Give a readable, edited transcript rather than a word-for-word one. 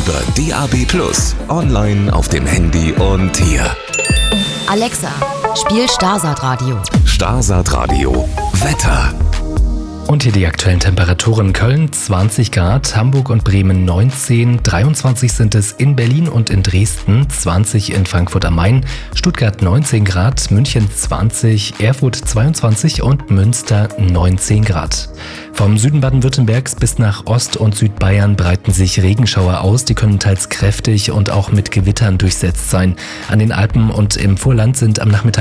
über DAB+, online auf dem Handy und hier. Alexa, spiel Starsat Radio. Starsat Radio. Wetter. Und hier die aktuellen Temperaturen: Köln 20 Grad, Hamburg und Bremen 19, 23 sind es in Berlin und in Dresden, 20 in Frankfurt am Main, Stuttgart 19 Grad, München 20, Erfurt 22 und Münster 19 Grad. Vom Süden Baden-Württembergs bis nach Ost- und Südbayern breiten sich Regenschauer aus, die können teils kräftig und auch mit Gewittern durchsetzt sein. An den Alpen und im Vorland sind am Nachmittag